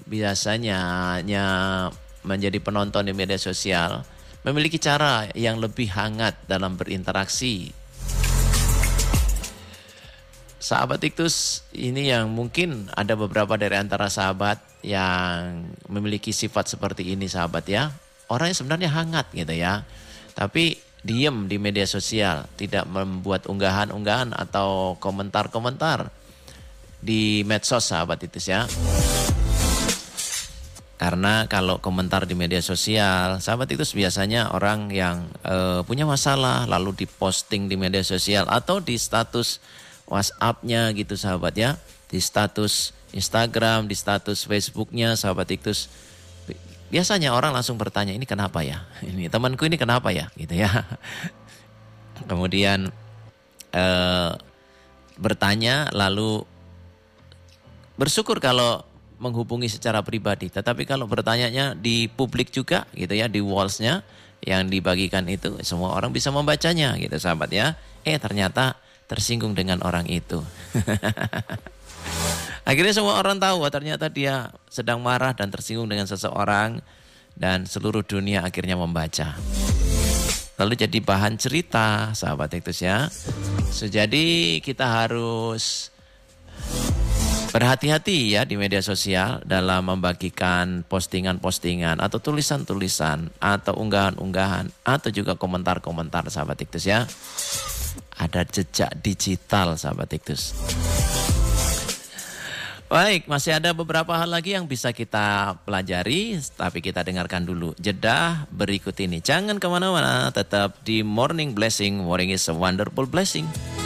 biasanya hanya menjadi penonton di media sosial memiliki cara yang lebih hangat dalam berinteraksi. Sahabat Iktus, ini yang mungkin ada beberapa dari antara sahabat yang memiliki sifat seperti ini sahabat ya. Orangnya sebenarnya hangat gitu ya. Tapi diam di media sosial, tidak membuat unggahan-unggahan atau komentar-komentar di medsos sahabat Iktus ya. Karena kalau komentar di media sosial, sahabat Iktus biasanya orang yang punya masalah lalu diposting di media sosial atau di status WhatsApp-nya gitu sahabat ya. Di status Instagram, di status Facebook-nya sahabat Iktus. Biasanya orang langsung bertanya, ini kenapa ya? Ini temanku ini kenapa ya? Gitu ya. Kemudian bertanya lalu bersyukur kalau menghubungi secara pribadi. Tetapi kalau bertanyanya di publik juga gitu ya, di walls-nya yang dibagikan itu semua orang bisa membacanya gitu sahabat ya. Ternyata tersinggung dengan orang itu. Akhirnya semua orang tahu ternyata dia sedang marah dan tersinggung dengan seseorang dan seluruh dunia akhirnya membaca. Lalu jadi bahan cerita sahabat Iktus ya. Jadi kita harus berhati-hati ya di media sosial dalam membagikan postingan-postingan atau tulisan-tulisan atau unggahan-unggahan atau juga komentar-komentar sahabat Iktus ya. Ada jejak digital sahabat Iktus. Baik, masih ada beberapa hal lagi yang bisa kita pelajari, tapi kita dengarkan dulu jeda berikut ini. Jangan kemana-mana, tetap di Morning Blessing. Morning is a wonderful blessing.